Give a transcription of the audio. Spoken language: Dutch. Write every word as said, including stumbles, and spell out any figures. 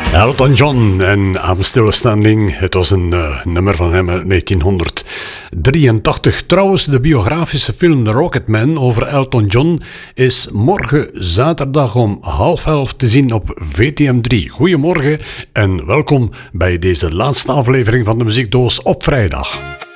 Elton John en I'm Still Standing. Het was een uh, nummer van hem uit negentienhonderddrieëntachtig. Trouwens, de biografische film The Rocketman over Elton John is morgen zaterdag om half elf te zien op V T M drie. Goedemorgen en welkom bij deze laatste aflevering van de Muziekdoos op vrijdag.